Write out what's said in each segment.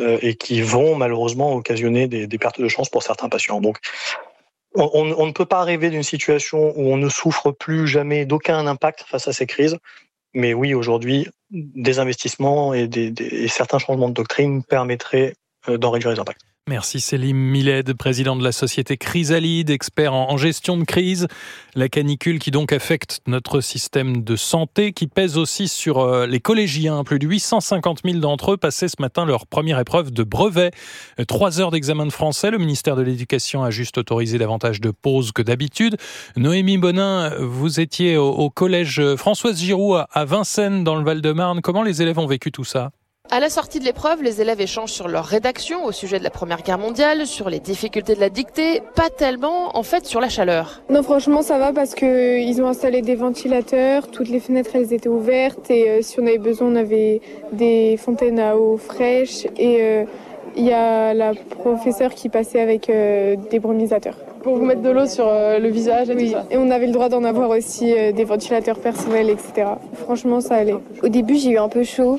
et qui vont malheureusement occasionner des pertes de chance pour certains patients. Donc, on ne peut pas rêver d'une situation où on ne souffre plus jamais d'aucun impact face à ces crises. Mais oui, aujourd'hui, des investissements et certains changements de doctrine permettraient d'en réduire les impacts. Merci Célim Miled, président de la société Chrysalide, expert en gestion de crise. La canicule qui donc affecte notre système de santé, qui pèse aussi sur les collégiens. Plus de 850 000 d'entre eux passaient ce matin leur première épreuve de brevet. 3 heures d'examen de français. Le ministère de l'Éducation a juste autorisé davantage de pauses que d'habitude. Noémie Bonin, vous étiez au collège Françoise Giroud à Vincennes dans le Val-de-Marne. Comment les élèves ont vécu tout ça ? À la sortie de l'épreuve, les élèves échangent sur leur rédaction au sujet de la Première Guerre mondiale, sur les difficultés de la dictée, pas tellement en fait sur la chaleur. Non, franchement ça va parce qu'ils ont installé des ventilateurs, toutes les fenêtres elles étaient ouvertes et si on avait besoin on avait des fontaines à eau fraîche et il y a la professeure qui passait avec des brumisateurs. Pour vous mettre de l'eau sur le visage et tout ça. Et on avait le droit d'en avoir aussi des ventilateurs personnels, etc. Franchement, ça allait. Au début, j'ai eu un peu chaud,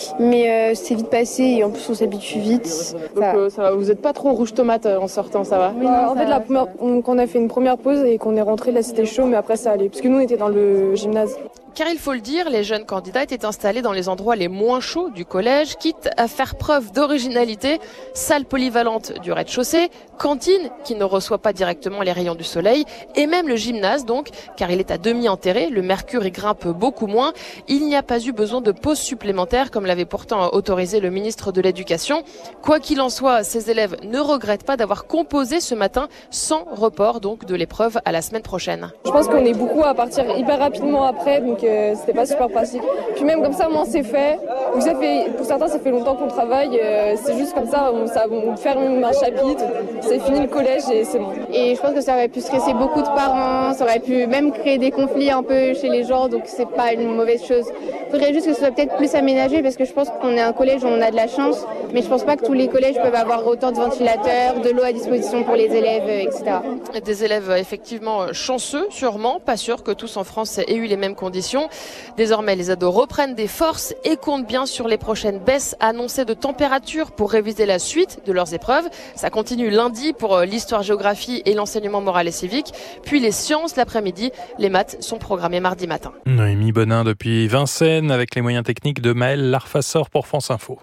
mais c'est vite passé et en plus, on s'habitue vite. Donc ça va. Vous n'êtes pas trop rouge tomate en sortant, ça va? Oui, non, en fait, on a fait une première pause et qu'on est rentré, là c'était chaud, mais après ça allait. Parce que nous, on était dans le gymnase. Car il faut le dire, les jeunes candidats étaient installés dans les endroits les moins chauds du collège, quitte à faire preuve d'originalité. Salle polyvalente du rez-de-chaussée, cantine qui ne reçoit pas directement les rayons du soleil, et même le gymnase donc, car il est à demi enterré, le mercure y grimpe beaucoup moins. Il n'y a pas eu besoin de pause supplémentaire comme l'avait pourtant autorisé le ministre de l'Éducation. Quoi qu'il en soit, ces élèves ne regrettent pas d'avoir composé ce matin sans report donc de l'épreuve à la semaine prochaine. Je pense qu'on est beaucoup à partir hyper rapidement après, donc c'était pas super pratique. Puis même comme ça, moi, c'est fait. Pour certains, ça fait longtemps qu'on travaille. C'est juste comme ça, on ferme un chapitre, c'est fini le collège et c'est bon. Et je pense que ça aurait pu stresser beaucoup de parents, ça aurait pu même créer des conflits un peu chez les gens, donc c'est pas une mauvaise chose. Il faudrait juste que ce soit peut-être plus aménagé parce que je pense qu'on est un collège où on a de la chance, mais je pense pas que tous les collèges peuvent avoir autant de ventilateurs, de l'eau à disposition pour les élèves, etc. Des élèves effectivement chanceux, sûrement, pas sûr que tous en France aient eu les mêmes conditions. Désormais, les ados reprennent des forces et comptent bien sur les prochaines baisses annoncées de température pour réviser la suite de leurs épreuves. Ça continue lundi pour l'histoire-géographie et l'enseignement moral et civique. Puis les sciences l'après-midi. Les maths sont programmées mardi matin. Noémie Bonin depuis Vincennes avec les moyens techniques de Maël Larfassor pour France Info.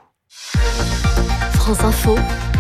France Info.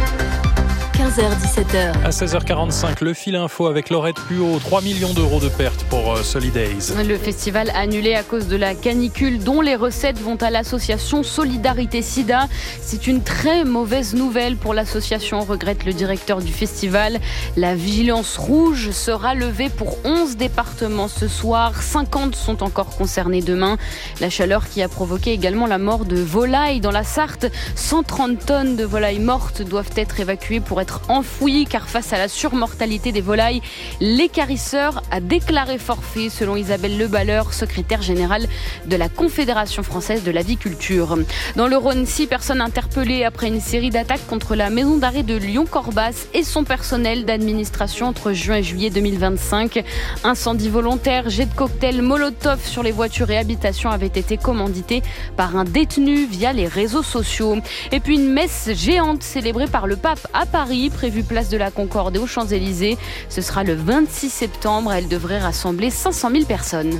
15h-17h. À 16h45, le fil info avec Laurette Puot. 3 millions d'euros de pertes pour Solidays. Le festival annulé à cause de la canicule dont les recettes vont à l'association Solidarité Sida. C'est une très mauvaise nouvelle pour l'association, regrette le directeur du festival. La vigilance rouge sera levée pour 11 départements ce soir. 50 sont encore concernés demain. La chaleur qui a provoqué également la mort de volailles dans la Sarthe. 130 tonnes de volailles mortes doivent être évacuées pour être enfouies car face à la surmortalité des volailles, l'équarrisseur a déclaré forfait selon Isabelle Leballeur, secrétaire générale de la Confédération française de l'aviculture. Dans le Rhône, 6 personnes interpellées après une série d'attaques contre la maison d'arrêt de Lyon-Corbas et son personnel d'administration entre juin et juillet 2025. Incendie volontaire, jet de cocktail Molotov sur les voitures et habitations avaient été commandités par un détenu via les réseaux sociaux. Et puis une messe géante célébrée par le pape à Paris, prévue place de la Concorde et aux Champs-Élysées. Ce sera le 26 septembre. Elle devrait rassembler 500 000 personnes.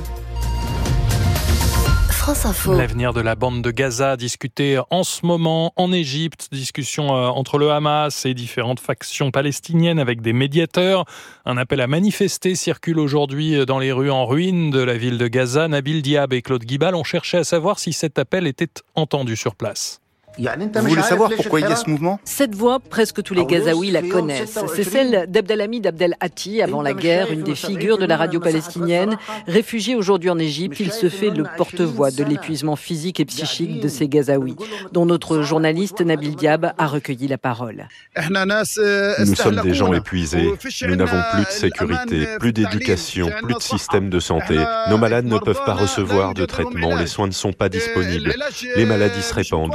France Info. L'avenir de la bande de Gaza discuté en ce moment en Égypte. Discussion entre le Hamas et différentes factions palestiniennes avec des médiateurs. Un appel à manifester circule aujourd'hui dans les rues en ruine de la ville de Gaza. Nabil Diab et Claude Guibal ont cherché à savoir si cet appel était entendu sur place. Vous voulez savoir pourquoi il y a ce mouvement ? Cette voix, presque tous les Gazaouis la connaissent. C'est celle d'Abdelhamid Abdel Hatti, avant la guerre, une des figures de la radio palestinienne. Réfugié aujourd'hui en Égypte, il se fait le porte-voix de l'épuisement physique et psychique de ces Gazaouis, dont notre journaliste Nabil Diab a recueilli la parole. Nous sommes des gens épuisés. Nous n'avons plus de sécurité, plus d'éducation, plus de système de santé. Nos malades ne peuvent pas recevoir de traitement, les soins ne sont pas disponibles. Les maladies se répandent, les maladies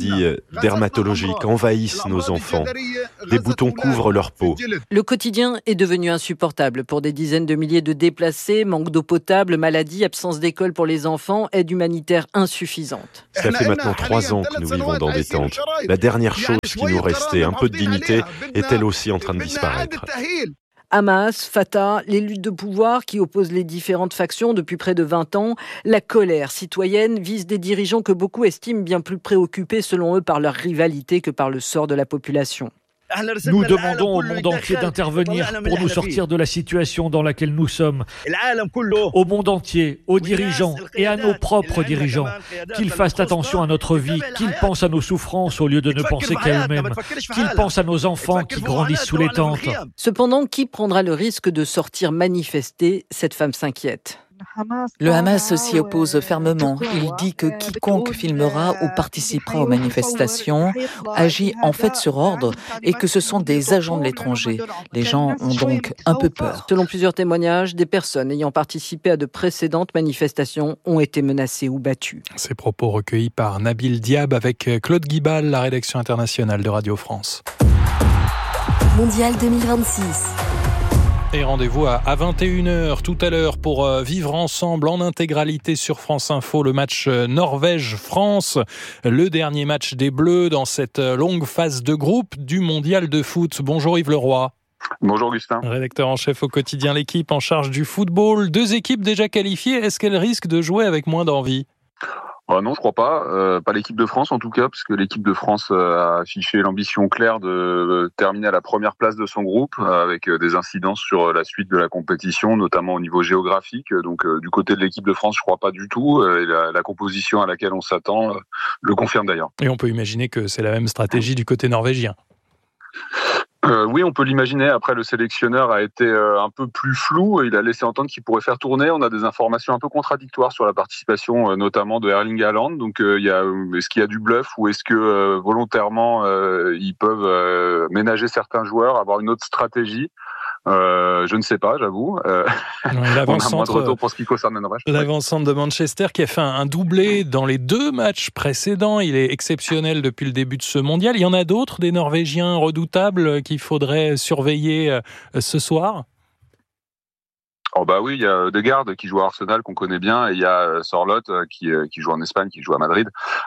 maladies dermatologiques envahissent nos enfants. Des boutons couvrent leur peau. Le quotidien est devenu insupportable pour des dizaines de milliers de déplacés, manque d'eau potable, maladies, absence d'école pour les enfants, aide humanitaire insuffisante. Ça fait maintenant 3 ans que nous vivons dans des tentes. La dernière chose qui nous restait, un peu de dignité, est elle aussi en train de disparaître. Hamas, Fatah, les luttes de pouvoir qui opposent les différentes factions depuis près de 20 ans, la colère citoyenne vise des dirigeants que beaucoup estiment bien plus préoccupés selon eux par leur rivalité que par le sort de la population. Nous demandons au monde entier d'intervenir pour nous sortir de la situation dans laquelle nous sommes. Au monde entier, aux dirigeants et à nos propres dirigeants, qu'ils fassent attention à notre vie, qu'ils pensent à nos souffrances au lieu de ne penser qu'à eux-mêmes, qu'ils pensent à nos enfants qui grandissent sous les tentes. Cependant, qui prendra le risque de sortir manifester ? Cette femme s'inquiète. Le Hamas s'y oppose fermement. Il dit que quiconque filmera ou participera aux manifestations agit en fait sur ordre et que ce sont des agents de l'étranger. Les gens ont donc un peu peur. Selon plusieurs témoignages, des personnes ayant participé à de précédentes manifestations ont été menacées ou battues. Ces propos recueillis par Nabil Diab avec Claude Guibal, la rédaction internationale de Radio France. Mondial 2026. Et rendez-vous à 21h tout à l'heure pour vivre ensemble en intégralité sur France Info le match Norvège-France, le dernier match des Bleus dans cette longue phase de groupe du mondial de foot. Bonjour Yves Leroy. Bonjour Augustin. Rédacteur en chef au quotidien L'Équipe en charge du football. 2 équipes déjà qualifiées, est-ce qu'elles risquent de jouer avec moins d'envie ? Non, je crois pas. Pas l'équipe de France en tout cas, parce que l'équipe de France a affiché l'ambition claire de terminer à la première place de son groupe, avec des incidences sur la suite de la compétition, notamment au niveau géographique. Donc du côté de l'équipe de France, je crois pas du tout. Et la composition à laquelle on s'attend le confirme d'ailleurs. Et on peut imaginer que c'est la même stratégie du côté norvégien. Oui, on peut l'imaginer. Après, le sélectionneur a été un peu plus flou. Il a laissé entendre qu'il pourrait faire tourner. On a des informations un peu contradictoires sur la participation, notamment de Erling Haaland. Donc, est-ce qu'il y a du bluff ou est-ce que volontairement ils peuvent ménager certains joueurs, avoir une autre stratégie ? Je ne sais pas, j'avoue. On a moins de retour pour ce qui concerne le Norvège. L'avant-centre de Manchester qui a fait un doublé dans les 2 matchs précédents. Il est exceptionnel depuis le début de ce mondial. Il y en a d'autres, des Norvégiens redoutables qu'il faudrait surveiller ce soir ? Oh bah oui, il y a Ødegaard qui joue à Arsenal, qu'on connaît bien, et il y a Sorloth qui joue en Espagne, qui joue à Madrid.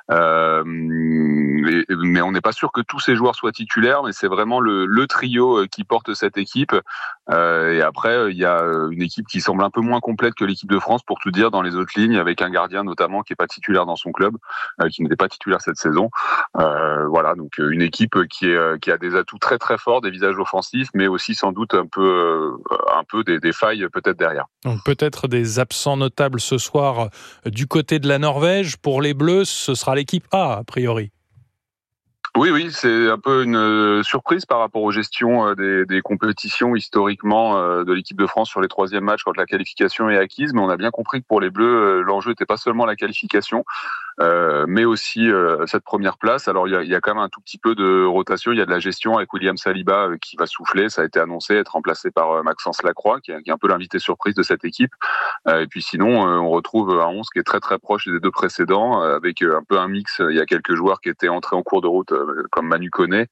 Mais on n'est pas sûr que tous ces joueurs soient titulaires, mais c'est vraiment le trio qui porte cette équipe. Et après, il y a une équipe qui semble un peu moins complète que l'équipe de France, pour tout dire, dans les autres lignes, avec un gardien notamment qui n'est pas titulaire dans son club, qui n'était pas titulaire cette saison. Voilà, donc une équipe qui a des atouts très très forts, des visages offensifs, mais aussi sans doute un peu des failles peut-être derrière. Donc peut-être des absents notables ce soir du côté de la Norvège. Pour les Bleus, ce sera l'équipe A priori. Oui, c'est un peu une surprise par rapport aux gestions des compétitions historiquement de l'équipe de France sur les 3e matchs quand la qualification est acquise. Mais on a bien compris que pour les Bleus, l'enjeu n'était pas seulement la qualification, mais aussi cette première place. Alors il y a quand même un tout petit peu de rotation. Il y a de la gestion avec William Saliba qui va souffler. Ça a été annoncé, être remplacé par Maxence Lacroix, qui est un peu l'invité surprise de cette équipe. Et puis sinon, on retrouve un 11 qui est très très proche des 2 précédents, avec un peu un mix. Il y a quelques joueurs qui étaient entrés en cours de route, comme Manu Koné,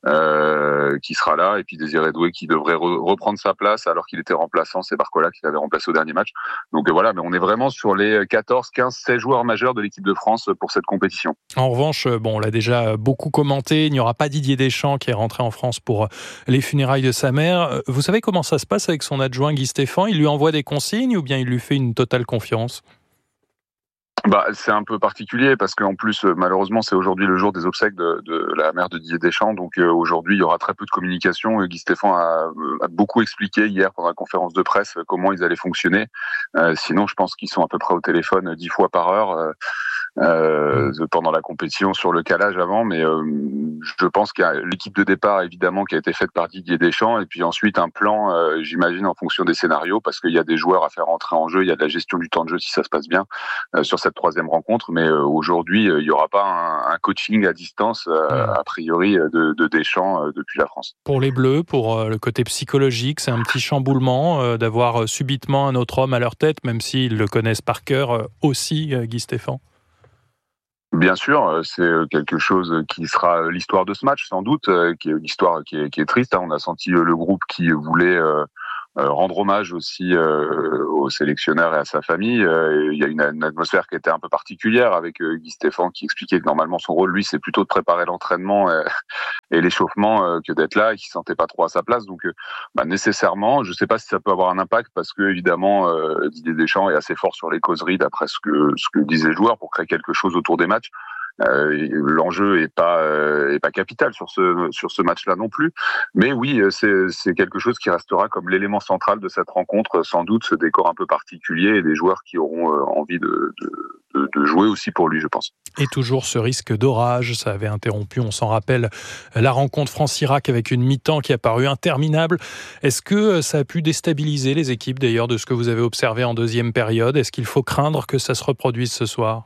qui sera là, et puis Désiré Doué qui devrait reprendre sa place alors qu'il était remplaçant. C'est Barcola qui l'avait remplacé au dernier match. Donc voilà, mais on est vraiment sur les 14, 15, 16 joueurs majeurs de l'équipe de France pour cette compétition. En revanche, on l'a déjà beaucoup commenté, il n'y aura pas Didier Deschamps qui est rentré en France pour les funérailles de sa mère. Vous savez comment ça se passe avec son adjoint Guy Stéphane ? Il lui envoie des consignes ou bien il lui fait une totale confiance ? C'est un peu particulier parce qu'en plus, malheureusement, c'est aujourd'hui le jour des obsèques de la mère de Didier Deschamps. Donc aujourd'hui, il y aura très peu de communication. Guy Stéphane a beaucoup expliqué hier pendant la conférence de presse comment ils allaient fonctionner. Sinon, je pense qu'ils sont à peu près au téléphone 10 fois par heure pendant la compétition sur le calage avant. Mais je pense qu'il y a l'équipe de départ, évidemment, qui a été faite par Didier Deschamps. Et puis ensuite, un plan, j'imagine, en fonction des scénarios, parce qu'il y a des joueurs à faire entrer en jeu. Il y a de la gestion du temps de jeu si ça se passe bien sur cette 3e rencontre, mais aujourd'hui il n'y aura pas un coaching à distance a priori de Deschamps depuis la France. Pour les Bleus, pour le côté psychologique, c'est un petit chamboulement d'avoir subitement un autre homme à leur tête, même s'ils le connaissent par cœur aussi, Guy Stéphane. Bien sûr, c'est quelque chose qui sera l'histoire de ce match, sans doute, qui est une histoire qui est triste. On a senti le groupe qui voulait rendre hommage aussi au sélectionneur et à sa famille. Il y a une atmosphère qui était un peu particulière avec Guy Stéphane qui expliquait que normalement son rôle, lui, c'est plutôt de préparer l'entraînement et l'échauffement que d'être là et qui se sentait pas trop à sa place. Donc nécessairement, je sais pas si ça peut avoir un impact parce que évidemment Didier Deschamps est assez fort sur les causeries d'après ce que disent les joueurs pour créer quelque chose autour des matchs. L'enjeu est pas capital sur ce match-là non plus, mais oui, c'est quelque chose qui restera comme l'élément central de cette rencontre, sans doute ce décor un peu particulier et des joueurs qui auront envie de jouer aussi pour lui, je pense. Et toujours ce risque d'orage, ça avait interrompu, on s'en rappelle, la rencontre France-Irak avec une mi-temps qui a paru interminable. Est-ce que ça a pu déstabiliser les équipes d'ailleurs de ce que vous avez observé en deuxième période? Est-ce qu'il faut craindre que ça se reproduise ce soir?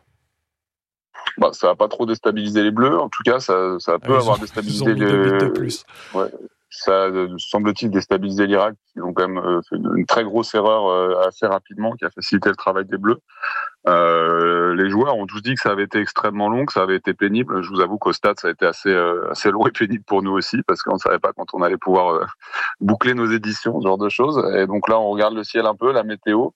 Ça va pas trop déstabiliser les Bleus. En tout cas, ça peut avoir déstabilisé les. Ouais. Ça semble-t-il déstabiliser l'Irak, qui ont quand même fait une très grosse erreur assez rapidement, qui a facilité le travail des Bleus. Les joueurs ont tous dit que ça avait été extrêmement long, que ça avait été pénible. Je vous avoue qu'au stade, ça a été assez long et pénible pour nous aussi, parce qu'on ne savait pas quand on allait pouvoir boucler nos éditions, ce genre de choses. Et donc là, on regarde le ciel un peu, la météo.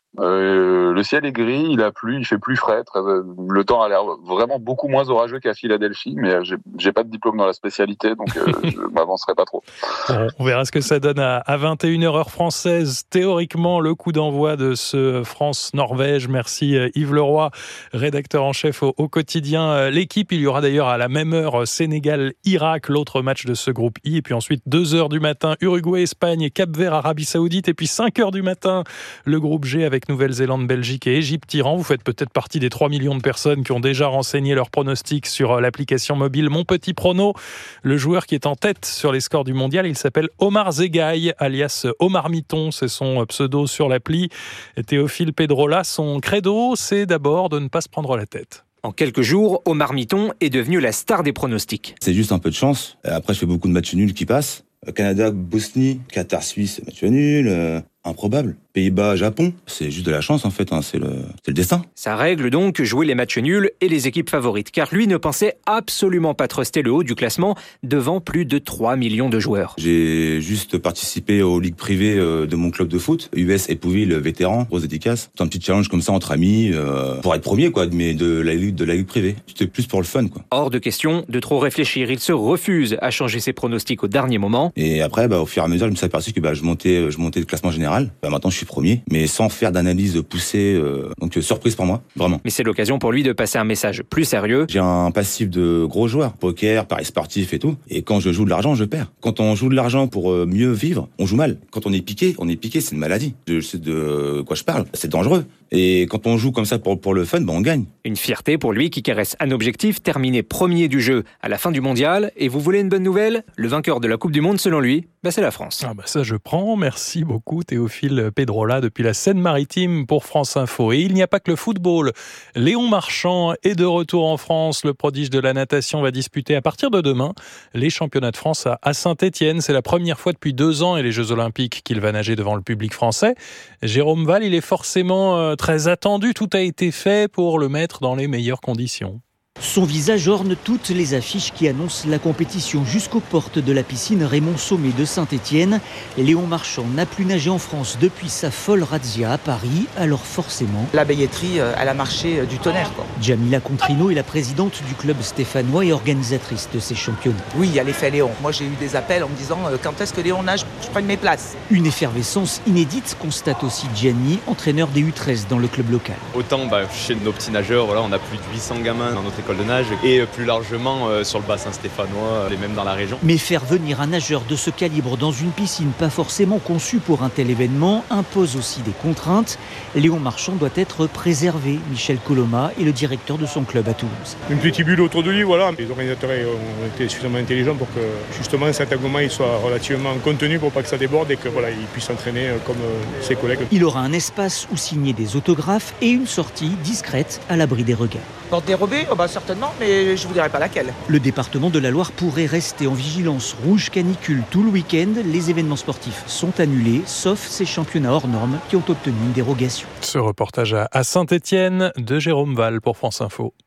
Le ciel est gris, il a plu, il fait plus frais. Le temps a l'air vraiment beaucoup moins orageux qu'à Philadelphie, mais j'ai pas de diplôme dans la spécialité, donc je m'avancerai pas trop. On verra ce que ça donne à 21h heure française. Théoriquement, le coup d'envoi de ce France-Norvège. Merci Yves Leroy, rédacteur en chef au quotidien L'équipe. Il y aura d'ailleurs à la même heure Sénégal-Irak, l'autre match de ce groupe I. Et puis ensuite 2h du matin, Uruguay-Espagne, Cap-Vert-Arabie Saoudite. Et puis 5h du matin, le groupe G avec Nouvelle-Zélande, Belgique et Égypte-Iran. Vous faites peut-être partie des 3 millions de personnes qui ont déjà renseigné leurs pronostics sur l'application mobile Mon Petit Prono. Le joueur qui est en tête sur les scores du mondial, il s'appelle Omar Zegaï, alias Omar Miton, c'est son pseudo sur l'appli. Théophile Pedrola, son credo, c'est d'abord de ne pas se prendre la tête. En quelques jours, Omar Miton est devenu la star des pronostics. C'est juste un peu de chance. Après, je fais beaucoup de matchs nuls qui passent. Canada, Bosnie, Qatar, Suisse, match nul. Improbable. Pays-Bas, Japon, c'est juste de la chance en fait, c'est le destin. Ça règle donc jouer les matchs nuls et les équipes favorites, car lui ne pensait absolument pas truster le haut du classement devant plus de 3 millions de joueurs. J'ai juste participé aux ligues privées de mon club de foot, US Épouville vétéran, grosse dédicace. C'est un petit challenge comme ça entre amis, pour être premier quoi, mais de la ligue privée. C'était plus pour le fun quoi. Hors de question de trop réfléchir, il se refuse à changer ses pronostics au dernier moment. Et après, au fur et à mesure, je me suis aperçu que je montais le classement général. Maintenant, je suis premier, mais sans faire d'analyse poussée. Donc, surprise pour moi, vraiment. Mais c'est l'occasion pour lui de passer un message plus sérieux. J'ai un passif de gros joueurs, poker, paris sportif et tout. Et quand je joue de l'argent, je perds. Quand on joue de l'argent pour mieux vivre, on joue mal. Quand on est piqué, c'est une maladie. Je sais de quoi je parle. C'est dangereux. Et quand on joue comme ça pour le fun, on gagne. Une fierté pour lui qui caresse un objectif, terminer premier du jeu à la fin du mondial. Et vous voulez une bonne nouvelle ? Le vainqueur de la Coupe du Monde, selon lui, c'est la France. Ça je prends. Merci beaucoup Théophile Pedrola depuis la Seine-Maritime pour France Info. Et il n'y a pas que le football. Léon Marchand est de retour en France. Le prodige de la natation va disputer à partir de demain les championnats de France à Saint-Étienne. C'est la première fois depuis 2 ans et les Jeux Olympiques qu'il va nager devant le public français. Jérôme Val, il est forcément très attendu. Tout a été fait pour le mettre dans les meilleures conditions. Son visage orne toutes les affiches qui annoncent la compétition jusqu'aux portes de la piscine Raymond Sommet de Saint-Étienne. Léon Marchand n'a plus nagé en France depuis sa folle razzia à Paris, alors forcément... La billetterie, elle a marché du tonnerre, quoi. Jamila Contrino est la présidente du club stéphanois et organisatrice de ces championnats. Oui, il y a l'effet Léon. Moi, j'ai eu des appels en me disant quand est-ce que Léon nage, je prenne mes places. Une effervescence inédite, constate aussi Gianni, entraîneur des U13 dans le club local. Autant chez nos petits nageurs, on a plus de 800 gamins dans notre école de nage et plus largement sur le bassin stéphanois et même dans la région. Mais faire venir un nageur de ce calibre dans une piscine pas forcément conçue pour un tel événement impose aussi des contraintes. Léon Marchand doit être préservé. Michel Coloma est le directeur de son club à Toulouse. Une petite bulle autour de lui, voilà. Les organisateurs ont été suffisamment intelligents pour que justement cet engouement il soit relativement contenu pour pas que ça déborde et que il puisse s'entraîner comme ses collègues. Il aura un espace où signer des autographes et une sortie discrète à l'abri des regards. Porte dérobée, certainement, mais je vous dirai pas laquelle. Le département de la Loire pourrait rester en vigilance rouge canicule tout le week-end. Les événements sportifs sont annulés, sauf ces championnats hors normes qui ont obtenu une dérogation. Ce reportage à Saint-Étienne de Jérôme Val pour France Info.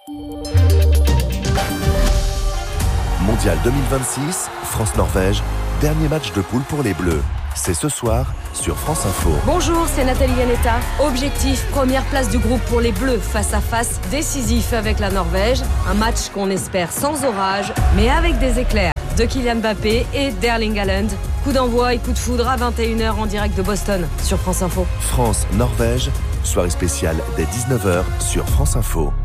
Mondial 2026, France-Norvège, dernier match de poule pour les Bleus. C'est ce soir sur France Info. Bonjour, c'est Nathalie Yanetta. Objectif, première place du groupe pour les Bleus, face à face décisif avec la Norvège. Un match qu'on espère sans orage, mais avec des éclairs de Kylian Mbappé et d'Erling Haaland. Coup d'envoi et coup de foudre à 21h en direct de Boston sur France Info. France-Norvège, soirée spéciale dès 19h sur France Info.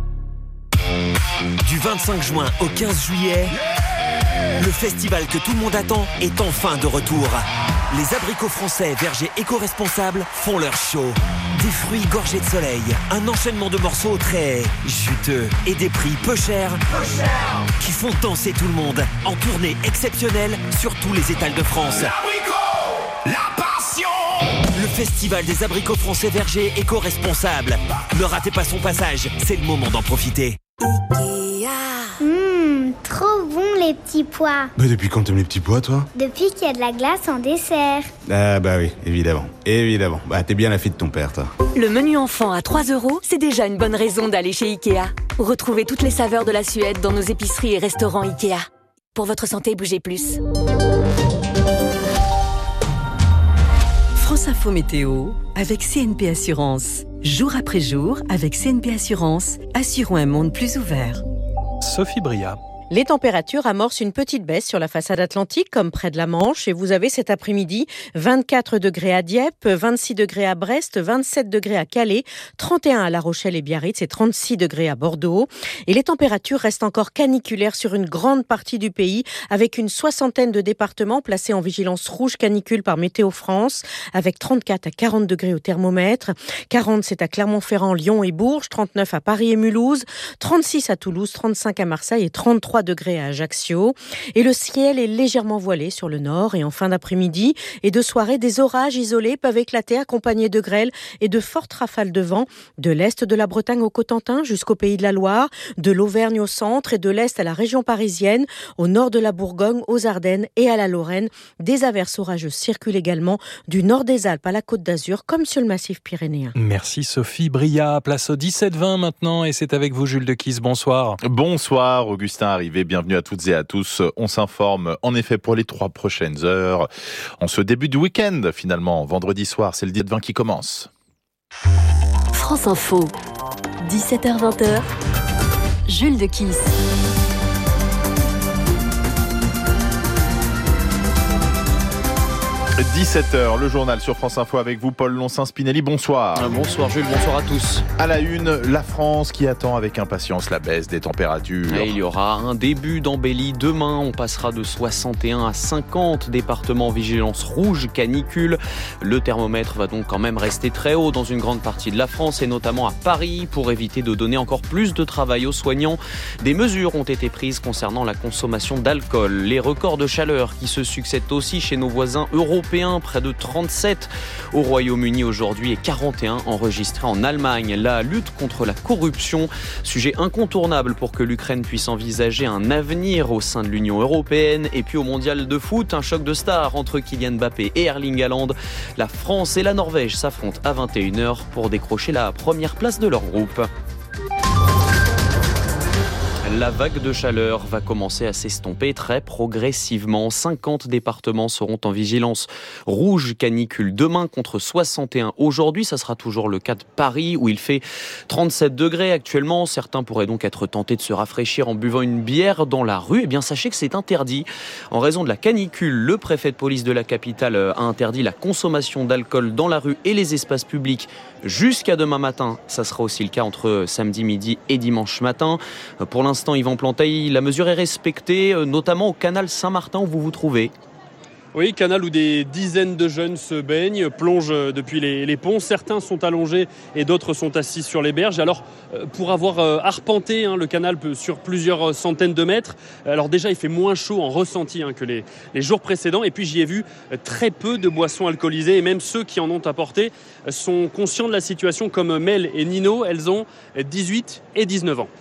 Du 25 juin au 15 juillet, le festival que tout le monde attend est enfin de retour. Les abricots français vergers éco-responsables font leur show. Des fruits gorgés de soleil, un enchaînement de morceaux très juteux et des prix peu chers qui font danser tout le monde en tournée exceptionnelle sur tous les étals de France. La passion! Le festival des abricots français vergers éco-responsables. Ne ratez pas son passage, c'est le moment d'en profiter. Trop bon les petits pois. Mais depuis quand t'aimes les petits pois, toi? Depuis qu'il y a de la glace en dessert. Ah bah oui, évidemment. Bah t'es bien la fille de ton père, toi. Le menu enfant à 3 €, c'est déjà une bonne raison d'aller chez Ikea. Retrouvez toutes les saveurs de la Suède dans nos épiceries et restaurants Ikea. Pour votre santé, bougez plus. France Info Météo avec CNP Assurance. Jour après jour, avec CNP Assurance, assurons un monde plus ouvert. Sophie Bria. Les températures amorcent une petite baisse sur la façade atlantique, comme près de la Manche. Et vous avez cet après-midi 24 degrés à Dieppe, 26 degrés à Brest, 27 degrés à Calais, 31 à La Rochelle et Biarritz et 36 degrés à Bordeaux. Et les températures restent encore caniculaires sur une grande partie du pays, avec une 60aine de départements placés en vigilance rouge canicule par Météo France, avec 34 à 40 degrés au thermomètre. 40, c'est à Clermont-Ferrand, Lyon et Bourges, 39 à Paris et Mulhouse, 36 à Toulouse, 35 à Marseille et 33 degrés à Ajaccio. Et le ciel est légèrement voilé sur le nord. Et en fin d'après-midi et de soirée, des orages isolés peuvent éclater accompagnés de grêle et de fortes rafales de vent de l'est de la Bretagne au Cotentin jusqu'au Pays de la Loire, de l'Auvergne au centre et de l'est à la région parisienne, au nord de la Bourgogne, aux Ardennes et à la Lorraine. Des averses orageuses circulent également du nord des Alpes à la Côte d'Azur comme sur le massif pyrénéen. Merci Sophie Bria. Place au 17-20 maintenant et c'est avec vous Jules Dequisse. Bonsoir. Bonsoir Augustin Arrivé. Bienvenue à toutes et à tous. On s'informe en effet pour les 3 prochaines heures. En ce début du week-end finalement, vendredi soir, c'est le 17-20 qui commence. France Info, 17h-20h, Jules Dequisse. 17h, le journal sur France Info avec vous, Paul Loncin-Spinelli. Bonsoir. Bonsoir Jules, bonsoir à tous. À la une, la France qui attend avec impatience la baisse des températures. Et il y aura un début d'embellie demain. On passera de 61 à 50 départements vigilance rouge canicule. Le thermomètre va donc quand même rester très haut dans une grande partie de la France et notamment à Paris pour éviter de donner encore plus de travail aux soignants. Des mesures ont été prises concernant la consommation d'alcool. Les records de chaleur qui se succèdent aussi chez nos voisins européens. Près de 37 au Royaume-Uni aujourd'hui et 41 enregistrés en Allemagne. La lutte contre la corruption, sujet incontournable pour que l'Ukraine puisse envisager un avenir au sein de l'Union européenne. Et puis au mondial de foot, un choc de stars entre Kylian Mbappé et Erling Haaland. La France et la Norvège s'affrontent à 21h pour décrocher la première place de leur groupe. La vague de chaleur va commencer à s'estomper très progressivement. 50 départements seront en vigilance rouge canicule demain contre 61 aujourd'hui. Ça sera toujours le cas de Paris où il fait 37 degrés actuellement. Certains pourraient donc être tentés de se rafraîchir en buvant une bière dans la rue. Eh bien, sachez que c'est interdit. En raison de la canicule, le préfet de police de la capitale a interdit la consommation d'alcool dans la rue et les espaces publics jusqu'à demain matin. Ça sera aussi le cas entre samedi midi et dimanche matin. Pour l'instant, Yvan Planteil, la mesure est respectée, notamment au canal Saint-Martin où vous vous trouvez. Oui, canal où des dizaines de jeunes se baignent, plongent depuis les ponts. Certains sont allongés et d'autres sont assis sur les berges. Alors, pour avoir arpenté le canal sur plusieurs centaines de mètres, alors déjà, il fait moins chaud en ressenti que les jours précédents. Et puis, j'y ai vu très peu de boissons alcoolisées. Et même ceux qui en ont apporté sont conscients de la situation, comme Mel et Nino. Elles ont 18 et 19 ans.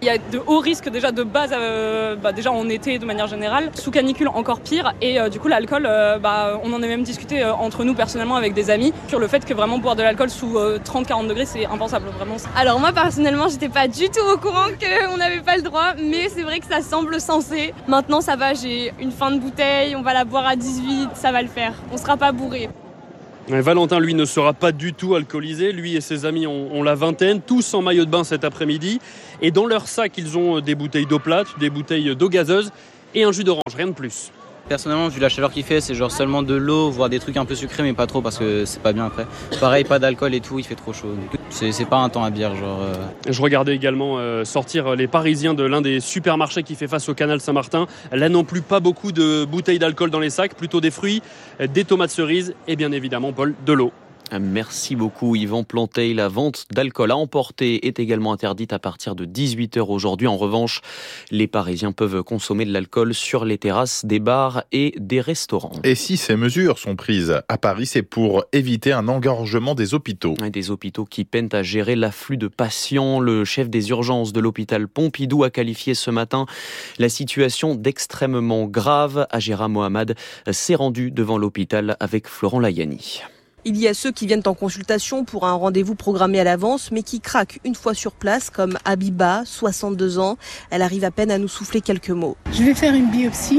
Il y a de hauts risques déjà de base, déjà en été de manière générale. Sous canicule encore pire et du coup l'alcool, on en a même discuté entre nous personnellement avec des amis sur le fait que vraiment boire de l'alcool sous 30-40 degrés c'est impensable vraiment. Alors moi personnellement j'étais pas du tout au courant qu'on n'avait pas le droit, mais c'est vrai que ça semble sensé. Maintenant ça va, j'ai une fin de bouteille, on va la boire à 18, ça va le faire, on sera pas bourré. Valentin, lui, ne sera pas du tout alcoolisé. Lui et ses amis ont la vingtaine, tous en maillot de bain cet après-midi. Et dans leur sac, ils ont des bouteilles d'eau plate, des bouteilles d'eau gazeuse et un jus d'orange, rien de plus. Personnellement, vu la chaleur qu'il fait, c'est genre seulement de l'eau, voire des trucs un peu sucrés, mais pas trop parce que c'est pas bien après. Pareil, pas d'alcool et tout, il fait trop chaud. Donc c'est pas un temps à bière, genre. Je regardais également sortir les Parisiens de l'un des supermarchés qui fait face au canal Saint-Martin. Là non plus, pas beaucoup de bouteilles d'alcool dans les sacs, plutôt des fruits, des tomates cerises et bien évidemment, Paul, de l'eau. Merci beaucoup Yvan Planteil. La vente d'alcool à emporter est également interdite à partir de 18h aujourd'hui. En revanche, les Parisiens peuvent consommer de l'alcool sur les terrasses des bars et des restaurants. Et si ces mesures sont prises à Paris, c'est pour éviter un engorgement des hôpitaux. Des hôpitaux qui peinent à gérer l'afflux de patients. Le chef des urgences de l'hôpital Pompidou a qualifié ce matin la situation d'extrêmement grave. Ajera Mohamed s'est rendu devant l'hôpital avec Florent Layani. Il y a ceux qui viennent en consultation pour un rendez-vous programmé à l'avance, mais qui craquent une fois sur place, comme Abiba, 62 ans. Elle arrive à peine à nous souffler quelques mots. Je vais faire une biopsie.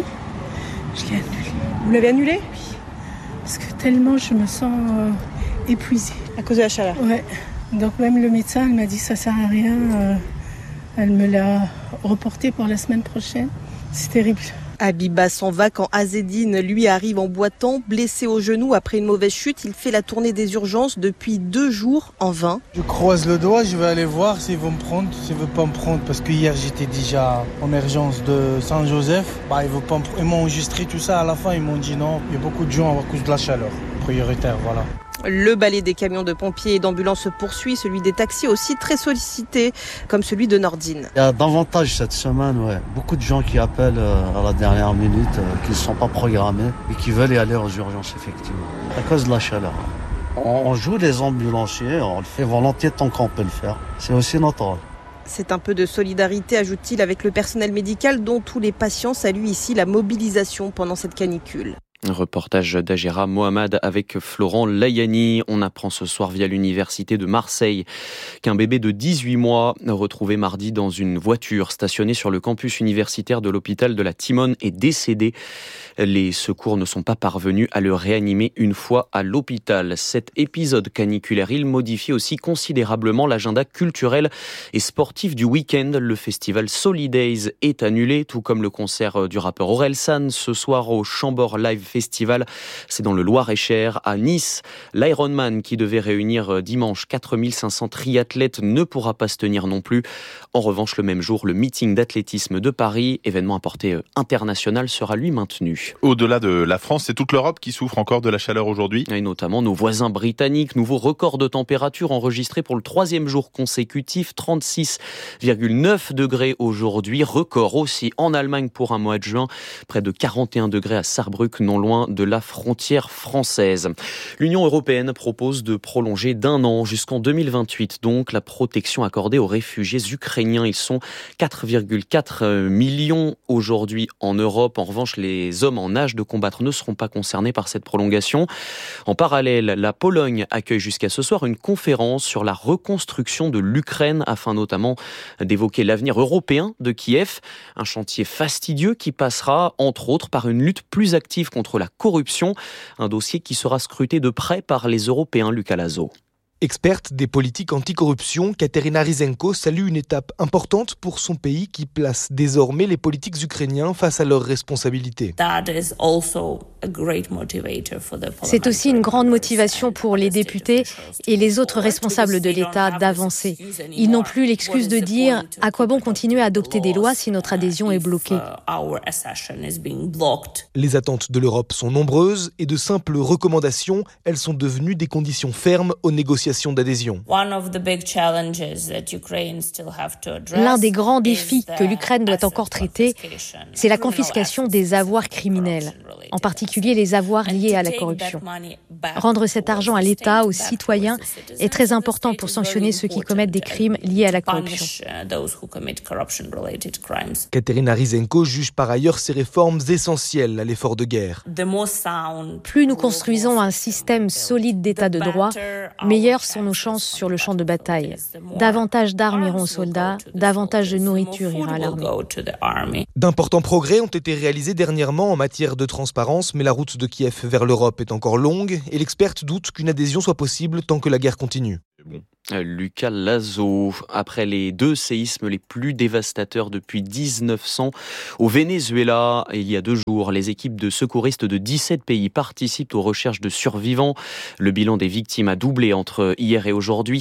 Je l'ai annulée. Vous l'avez annulée ? Oui. Parce que tellement je me sens épuisée. À cause de la chaleur ? Ouais. Donc même le médecin, elle m'a dit ça sert à rien. Elle me l'a reporté pour la semaine prochaine. C'est terrible. Abiba s'en va quand Azedine, lui, arrive en boitant, blessé au genou après une mauvaise chute. Il fait la tournée des urgences depuis 2 jours en vain. Je croise le doigt, je vais aller voir s'ils vont me prendre, s'ils ne veulent pas me prendre. Parce que hier, j'étais déjà en urgence de Saint-Joseph. Ils m'ont enregistré tout ça. À la fin, ils m'ont dit non, il y a beaucoup de gens à cause de la chaleur. Prioritaire, voilà. Le balai des camions de pompiers et d'ambulances se poursuit, celui des taxis aussi très sollicité, comme celui de Nordine. Il y a davantage cette semaine, beaucoup de gens qui appellent à la dernière minute, qui ne sont pas programmés et qui veulent y aller aux urgences, effectivement, à cause de la chaleur. On joue les ambulanciers, on le fait volontiers tant qu'on peut le faire. C'est aussi notre rôle. C'est un peu de solidarité, ajoute-t-il, avec le personnel médical dont tous les patients saluent ici la mobilisation pendant cette canicule. Reportage d'Ajera Mohamed avec Florent Layani. On apprend ce soir via l'université de Marseille qu'un bébé de 18 mois retrouvé mardi dans une voiture stationnée sur le campus universitaire de l'hôpital de la Timone est décédé. Les secours ne sont pas parvenus à le réanimer une fois à l'hôpital. Cet épisode caniculaire, il modifie aussi considérablement l'agenda culturel et sportif du week-end. Le festival Solidays est annulé, tout comme le concert du rappeur Orelsan ce soir au Chambord Live Festival. C'est dans le Loir-et-Cher. À Nice, l'Ironman qui devait réunir dimanche 4500 triathlètes ne pourra pas se tenir non plus. En revanche, le même jour, le meeting d'athlétisme de Paris, événement à portée internationale, sera lui maintenu. Au-delà de la France, c'est toute l'Europe qui souffre encore de la chaleur aujourd'hui. Et notamment nos voisins britanniques. Nouveau record de température enregistré pour le 3e jour consécutif. 36,9 degrés aujourd'hui. Record aussi en Allemagne pour un mois de juin. Près de 41 degrés à Saarbrück, non loin de la frontière française. L'Union européenne propose de prolonger d'1 an jusqu'en 2028. Donc la protection accordée aux réfugiés ukrainiens. Ils sont 4,4 millions aujourd'hui en Europe. En revanche, les hommes en âge de combattre ne seront pas concernés par cette prolongation. En parallèle, la Pologne accueille jusqu'à ce soir une conférence sur la reconstruction de l'Ukraine afin notamment d'évoquer l'avenir européen de Kiev. Un chantier fastidieux qui passera entre autres par une lutte plus active contre la corruption. Un dossier qui sera scruté de près par les Européens, Lucas Lazo. Experte des politiques anticorruption, Katerina Ryzenko salue une étape importante pour son pays qui place désormais les politiques ukrainiens face à leurs responsabilités. C'est aussi une grande motivation pour les députés et les autres responsables de l'État d'avancer. Ils n'ont plus l'excuse de dire « à quoi bon continuer à adopter des lois si notre adhésion est bloquée ?» Les attentes de l'Europe sont nombreuses et de simples recommandations, elles sont devenues des conditions fermes aux négociations négociations d'adhésion. L'un des grands défis que l'Ukraine doit encore traiter, c'est la confiscation des avoirs criminels, en particulier les avoirs liés à la corruption. Rendre cet argent à l'État, aux citoyens, est très important pour sanctionner ceux qui commettent des crimes liés à la corruption. Kateryna Ryzenko juge par ailleurs ces réformes essentielles à l'effort de guerre. Plus nous construisons un système solide d'état de droit, meilleures sont nos chances sur le champ de bataille. Davantage d'armes iront aux soldats, davantage de nourriture ira à l'armée. D'importants progrès ont été réalisés dernièrement en matière de transparence, mais la route de Kiev vers l'Europe est encore longue et l'experte doute qu'une adhésion soit possible tant que la guerre continue. Lucas Lazo, après les 2 séismes les plus dévastateurs depuis 1900 au Venezuela, il y a 2 jours, les équipes de secouristes de 17 pays participent aux recherches de survivants. Le bilan des victimes a doublé entre hier et aujourd'hui,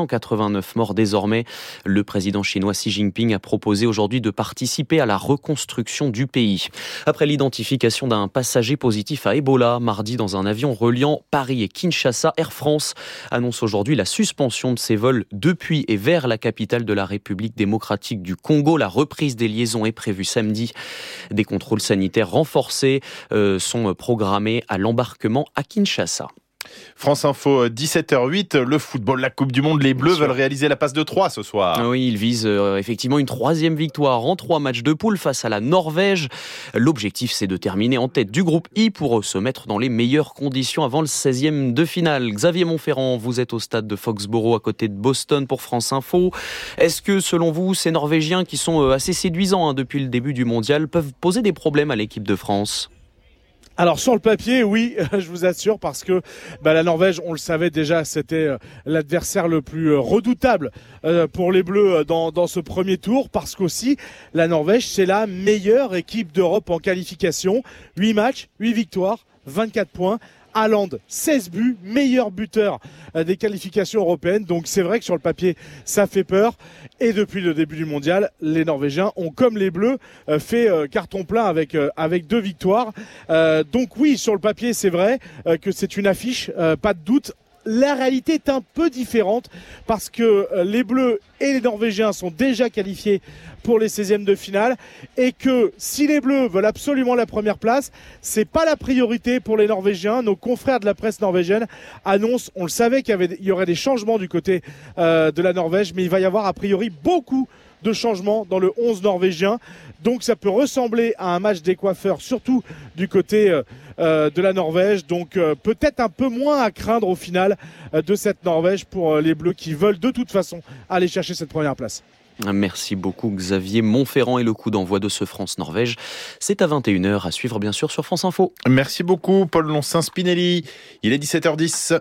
589 morts désormais. Le président chinois Xi Jinping a proposé aujourd'hui de participer à la reconstruction du pays. Après l'identification d'un passager positif à Ebola, mardi dans un avion reliant Paris et Kinshasa, Air France annonce aujourd'hui la suspension de ses vols depuis et vers la capitale de la République démocratique du Congo. La reprise des liaisons est prévue samedi. Des contrôles sanitaires renforcés sont programmés à l'embarquement à Kinshasa. France Info, 17h08, le football, la Coupe du Monde, les Bleus veulent réaliser la passe de 3 ce soir. Oui, ils visent effectivement une 3e victoire en 3 matchs de poule face à la Norvège. L'objectif, c'est de terminer en tête du groupe I pour se mettre dans les meilleures conditions avant le 16e de finale. Xavier Montferrand, vous êtes au stade de Foxborough à côté de Boston pour France Info. Est-ce que, selon vous, ces Norvégiens qui sont assez séduisants depuis le début du mondial peuvent poser des problèmes à l'équipe de France ? Alors sur le papier, oui, je vous assure, parce que la Norvège, on le savait déjà, c'était l'adversaire le plus redoutable pour les Bleus dans ce premier tour, parce qu'aussi la Norvège, c'est la meilleure équipe d'Europe en qualification. 8 matchs, 8 victoires, 24 points. Haaland, 16 buts, meilleur buteur des qualifications européennes. Donc c'est vrai que sur le papier, ça fait peur. Et depuis le début du mondial, les Norvégiens ont, comme les Bleus, fait carton plein avec 2 victoires. Donc oui, sur le papier, c'est vrai que c'est une affiche, pas de doute. La réalité est un peu différente parce que les Bleus et les Norvégiens sont déjà qualifiés pour les 16e de finale et que si les Bleus veulent absolument la première place, c'est pas la priorité pour les Norvégiens. Nos confrères de la presse norvégienne annoncent, on le savait qu'il y aurait des changements du côté de la Norvège, mais il va y avoir a priori beaucoup de changements dans le 11 norvégien. Donc ça peut ressembler à un match des coiffeurs, surtout du côté de la Norvège. Donc peut-être un peu moins à craindre au final de cette Norvège pour les Bleus qui veulent de toute façon aller chercher cette première place. Merci beaucoup Xavier Montferrand, et le coup d'envoi de ce France-Norvège, c'est à 21h, à suivre bien sûr sur France Info. Merci beaucoup Paul Loncin-Spinelli, il est 17h10.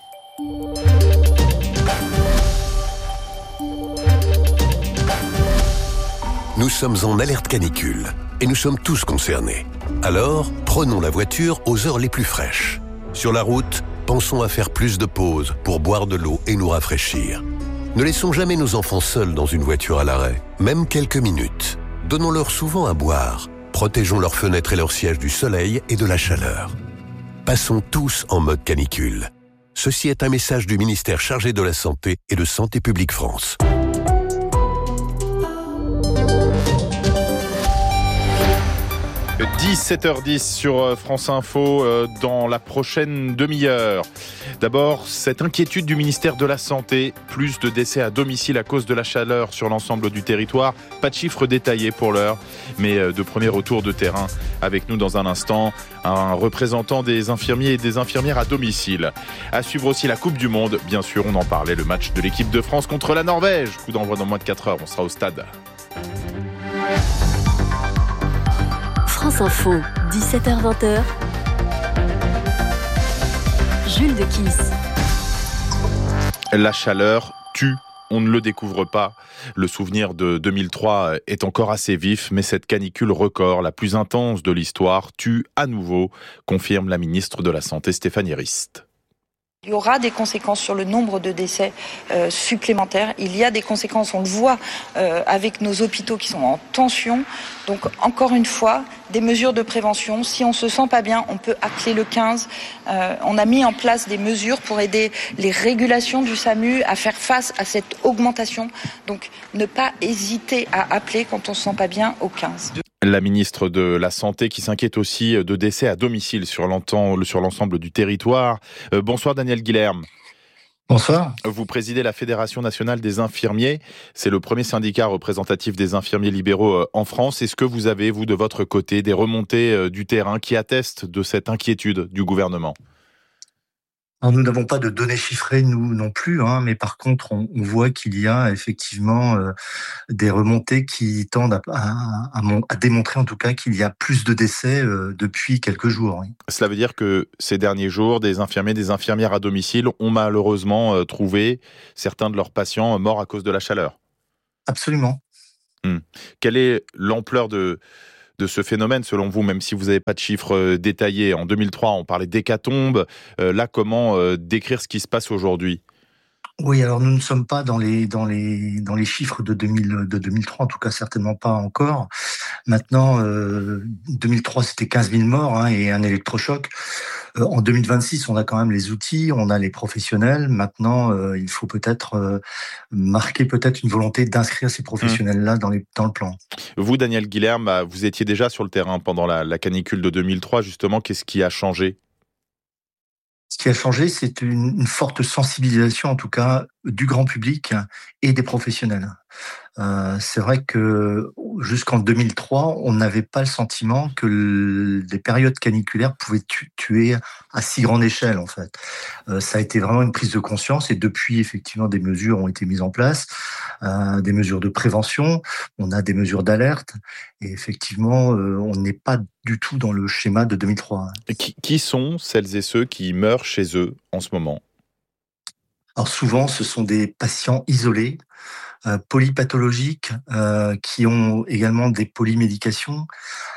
Nous sommes en alerte canicule et nous sommes tous concernés. Alors, prenons la voiture aux heures les plus fraîches. Sur la route, pensons à faire plus de pauses pour boire de l'eau et nous rafraîchir. Ne laissons jamais nos enfants seuls dans une voiture à l'arrêt, même quelques minutes. Donnons-leur souvent à boire. Protégeons leurs fenêtres et leurs sièges du soleil et de la chaleur. Passons tous en mode canicule. Ceci est un message du ministère chargé de la Santé et de Santé publique France. – 17h10 sur France Info dans la prochaine demi-heure. D'abord, cette inquiétude du ministère de la Santé, plus de décès à domicile à cause de la chaleur sur l'ensemble du territoire. Pas de chiffres détaillés pour l'heure, mais de premiers retours de terrain. Avec nous dans un instant, un représentant des infirmiers et des infirmières à domicile. À suivre aussi la Coupe du Monde, bien sûr, on en parlait, le match de l'équipe de France contre la Norvège. Coup d'envoi dans moins de 4 heures, on sera au stade. France Info, 17h-20h. Jules de Kiss. La chaleur tue, on ne le découvre pas. Le souvenir de 2003 est encore assez vif, mais cette canicule record, la plus intense de l'histoire, tue à nouveau, confirme la ministre de la Santé Stéphanie Rist. Il y aura des conséquences sur le nombre de décès supplémentaires. Il y a des conséquences, on le voit avec nos hôpitaux qui sont en tension. Donc encore une fois, des mesures de prévention. Si on se sent pas bien, on peut appeler le 15. On a mis en place des mesures pour aider les régulations du SAMU à faire face à cette augmentation. Donc ne pas hésiter à appeler quand on se sent pas bien au 15. La ministre de la Santé qui s'inquiète aussi de décès à domicile sur l'ensemble du territoire. Bonsoir Daniel Guilherme. Bonsoir. Vous présidez la Fédération nationale des infirmiers. C'est le premier syndicat représentatif des infirmiers libéraux en France. Est-ce que vous avez, vous, de votre côté, des remontées du terrain qui attestent de cette inquiétude du gouvernement ? Alors, nous n'avons pas de données chiffrées, nous non plus, mais par contre, on voit qu'il y a effectivement des remontées qui tendent à démontrer en tout cas qu'il y a plus de décès depuis quelques jours. Oui. Cela veut dire que ces derniers jours, des infirmiers, des infirmières à domicile ont malheureusement trouvé certains de leurs patients morts à cause de la chaleur. Absolument. Quelle est l'ampleur de ce phénomène, selon vous, même si vous n'avez pas de chiffres détaillés? En 2003, on parlait d'hécatombe. Là, comment décrire ce qui se passe aujourd'hui? Oui, alors nous ne sommes pas dans les chiffres de 2003, en tout cas certainement pas encore. Maintenant, 2003, c'était 15 000 morts et un électrochoc. En 2026, on a quand même les outils, on a les professionnels. Maintenant, il faut peut-être marquer une volonté d'inscrire ces professionnels-là dans le plan. Vous, Daniel Guilherme, vous étiez déjà sur le terrain pendant la canicule de 2003. Justement, qu'est-ce qui a changé ? Ce qui a changé, c'est une forte sensibilisation, en tout cas, du grand public et des professionnels. C'est vrai que jusqu'en 2003, on n'avait pas le sentiment que les périodes caniculaires pouvaient tuer à si grande échelle, en fait. Ça a été vraiment une prise de conscience et depuis, effectivement, des mesures ont été mises en place, des mesures de prévention, on a des mesures d'alerte et effectivement, on n'est pas du tout dans le schéma de 2003. Et qui sont celles et ceux qui meurent chez eux en ce moment ? Alors souvent, ce sont des patients isolés, polypathologiques, qui ont également des polymédications,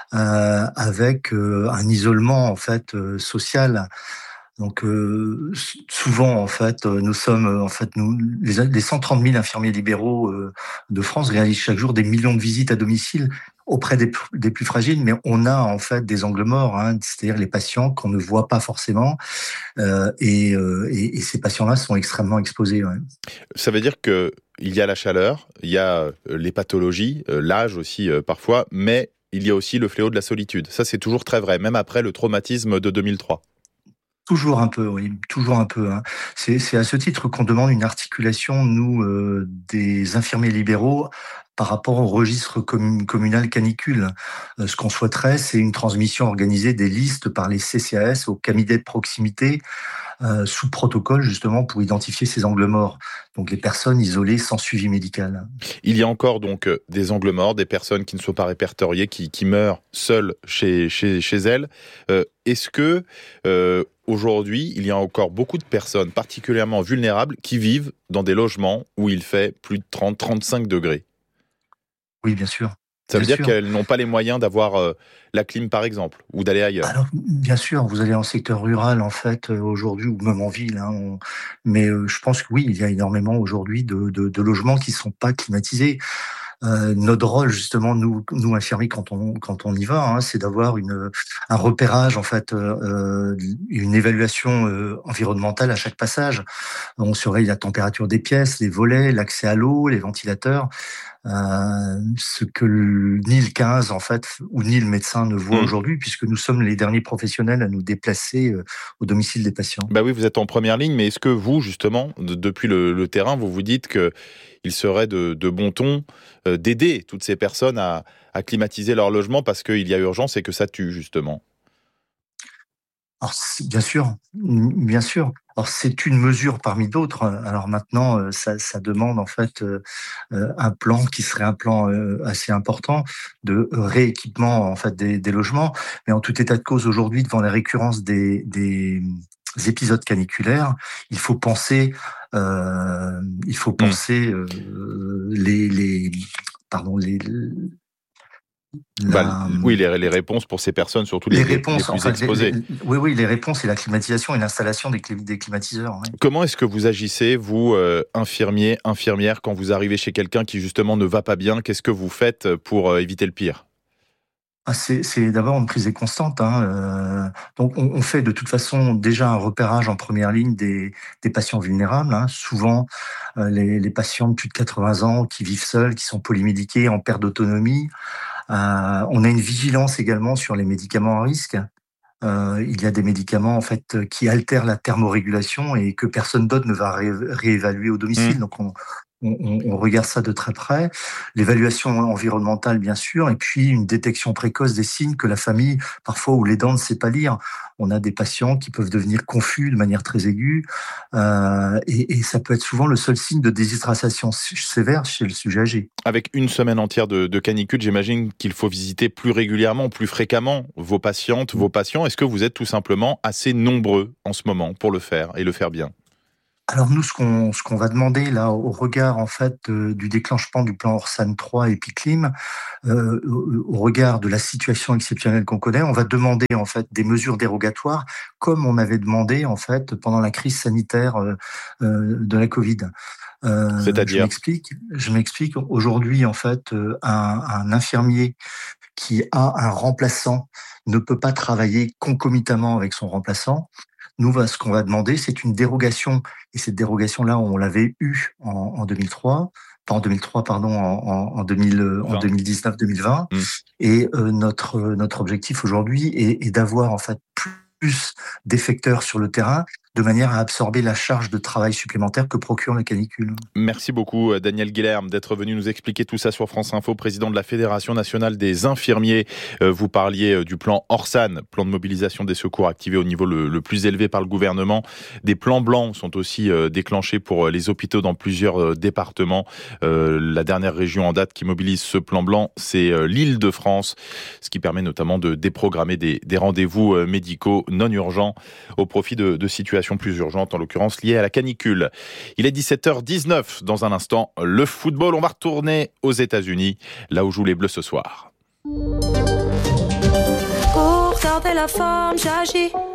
avec un isolement en fait social. Donc souvent en fait, nous sommes les 130 000 infirmiers libéraux de France réalisent chaque jour des millions de visites à domicile auprès des plus fragiles, mais on a en fait des angles morts, c'est-à-dire les patients qu'on ne voit pas forcément, et ces patients-là sont extrêmement exposés. Ouais. Ça veut dire que il y a la chaleur, il y a les pathologies, l'âge aussi parfois, mais il y a aussi le fléau de la solitude. Ça, c'est toujours très vrai, même après le traumatisme de 2003. Toujours un peu, oui, toujours un peu. C'est à ce titre qu'on demande une articulation, nous, des infirmiers libéraux, par rapport au registre communal canicule. Ce qu'on souhaiterait, c'est une transmission organisée des listes par les CCAS aux cabinets de proximité, sous protocole justement pour identifier ces angles morts, donc les personnes isolées sans suivi médical. Il y a encore donc des angles morts, des personnes qui ne sont pas répertoriées, qui meurent seules chez elles. Est-ce que aujourd'hui, il y a encore beaucoup de personnes particulièrement vulnérables qui vivent dans des logements où il fait plus de 30-35 degrés? Oui, bien sûr. Ça veut dire qu'elles n'ont pas les moyens d'avoir la clim, par exemple, ou d'aller ailleurs. Alors, bien sûr, vous allez en secteur rural, en fait, aujourd'hui, ou même en ville. Mais je pense que oui, il y a énormément aujourd'hui de logements qui ne sont pas climatisés. Notre rôle, justement, nous infirmiers, quand on y va, c'est d'avoir un repérage, en fait, une évaluation environnementale à chaque passage. On surveille la température des pièces, les volets, l'accès à l'eau, les ventilateurs. Ce que ni le 15 en fait ou ni le médecin ne voit aujourd'hui, puisque nous sommes les derniers professionnels à nous déplacer au domicile des patients. Bah oui, vous êtes en première ligne, mais est-ce que vous, justement, depuis le terrain, vous vous dites qu'il serait de bon ton d'aider toutes ces personnes à climatiser leur logement parce qu'il y a urgence et que ça tue, justement? Alors, bien sûr. Alors, c'est une mesure parmi d'autres. Alors maintenant, ça demande en fait un plan qui serait un plan assez important de rééquipement en fait des logements. Mais en tout état de cause, aujourd'hui, devant la récurrence des épisodes caniculaires, il faut penser Oui, les réponses pour ces personnes, surtout les réponses, plus exposées. Oui, les réponses et la climatisation et l'installation des climatiseurs. Oui. Comment est-ce que vous agissez, vous, infirmiers, infirmières, quand vous arrivez chez quelqu'un qui justement ne va pas bien? Qu'est-ce que vous faites pour éviter le pire? C'est d'abord une prise constante. Donc on fait de toute façon déjà un repérage en première ligne des patients vulnérables. Souvent les patients de plus de 80 ans qui vivent seuls, qui sont polymédiqués, en perte d'autonomie. On a une vigilance également sur les médicaments à risque. Il y a des médicaments en fait qui altèrent la thermorégulation et que personne d'autre ne va réévaluer au domicile. Donc on regarde ça de très près. L'évaluation environnementale, bien sûr, et puis une détection précoce des signes que la famille, parfois, ou l'aidant ne sait pas lire. On a des patients qui peuvent devenir confus de manière très aiguë, et ça peut être souvent le seul signe de déshydratation sévère chez le sujet âgé. Avec une semaine entière de canicule, j'imagine qu'il faut visiter plus régulièrement, plus fréquemment vos patientes, vos patients. Est-ce que vous êtes tout simplement assez nombreux en ce moment pour le faire et le faire bien ? Alors nous, ce qu'on va demander là, au regard en fait du déclenchement du plan Orsan 3 Epiclim, au regard de la situation exceptionnelle qu'on connaît, on va demander en fait des mesures dérogatoires, comme on avait demandé en fait pendant la crise sanitaire de la Covid. C'est-à-dire ? Je m'explique. Aujourd'hui, en fait, un infirmier qui a un remplaçant ne peut pas travailler concomitamment avec son remplaçant. Nous, ce qu'on va demander, c'est une dérogation. Et cette dérogation-là, on l'avait eue en 2003. Pas en 2003, pardon, en 2019-2020. Et notre objectif aujourd'hui est d'avoir en fait plus d'effecteurs sur le terrain, de manière à absorber la charge de travail supplémentaire que procure la canicule. Merci beaucoup Daniel Guilherme d'être venu nous expliquer tout ça sur France Info, président de la Fédération nationale des infirmiers. Vous parliez du plan Orsan, plan de mobilisation des secours activé au niveau le plus élevé par le gouvernement. Des plans blancs sont aussi déclenchés pour les hôpitaux dans plusieurs départements. La dernière région en date qui mobilise ce plan blanc, c'est l'Île-de-France, ce qui permet notamment de déprogrammer des rendez-vous médicaux non urgents au profit de situations plus urgentes, en l'occurrence liées à la canicule. Il est 17h19. Dans un instant, le football. On va retourner aux États-Unis, là où jouent les Bleus ce soir. Pour garder la forme, j'agis